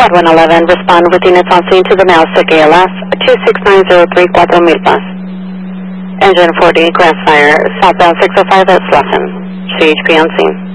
Squad 111, respond with units on scene to the Nowsic ALS 26903 Cuatro Milpas. Engine 40, grass fire, southbound 605 at Sloughin. CHP on scene.